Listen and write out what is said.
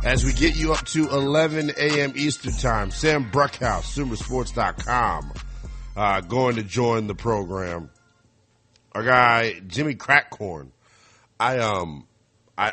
as we get you up to 11 a.m. Eastern Time. Sam Bruckhouse, SumerSports.com, going to join the program. Our guy, Jimmy Crackcorn. I